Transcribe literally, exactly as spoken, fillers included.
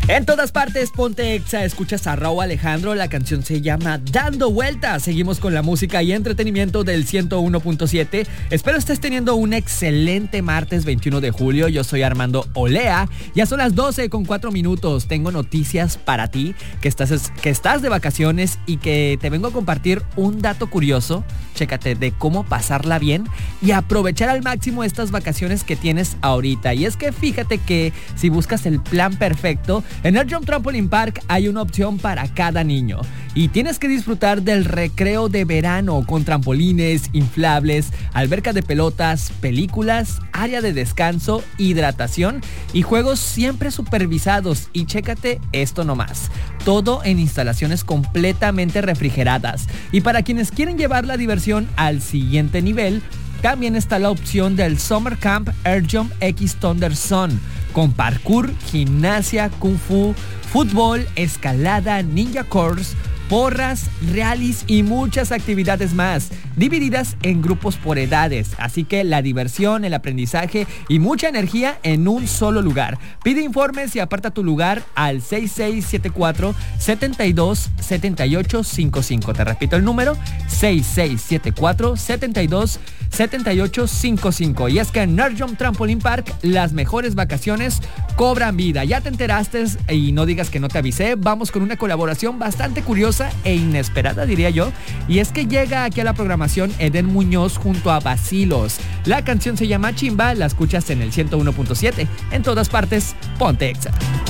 En todas partes, ponte Exa, escuchas a Rauw Alejandro, la canción se llama Dando Vueltas. Seguimos con la música y entretenimiento del ciento uno punto siete. Espero estés teniendo un excelente martes veintiuno de julio. Yo soy Armando Olea. Ya son las doce con cuatro minutos. Tengo noticias para ti, que estás, que estás de vacaciones y que te vengo a compartir un dato curioso. Chécate de cómo pasarla bien y aprovechar al máximo estas vacaciones que tienes ahorita. Y es que fíjate que si buscas el plan perfecto, en Air Jump Trampoline Park hay una opción para cada niño y tienes que disfrutar del recreo de verano con trampolines, inflables, alberca de pelotas, películas, área de descanso, hidratación y juegos siempre supervisados. Y chécate esto nomás, todo en instalaciones completamente refrigeradas. Y para quienes quieren llevar la diversión al siguiente nivel, también está la opción del Summer Camp Air Jump X Thunder Zone, con parkour, gimnasia, kung fu, fútbol, escalada, ninja course, porras, rallies y muchas actividades más, divididas en grupos por edades. Así que la diversión, el aprendizaje y mucha energía en un solo lugar. Pide informes y aparta tu lugar al seis seis siete cuatro, siete dos, siete ocho cinco cinco. Te repito el número, seis seis siete cuatro, siete dos, siete ocho cinco cinco. Y es que en Air Jump Trampoline Park las mejores vacaciones cobran vida. Ya te enteraste y no digas que no te avisé. Vamos con una colaboración bastante curiosa e inesperada, diría yo, y es que llega aquí a la programación Eden Muñoz junto a Bacilos. La canción se llama Chimba, la escuchas en el ciento uno punto siete. En todas partes, ponte Exa.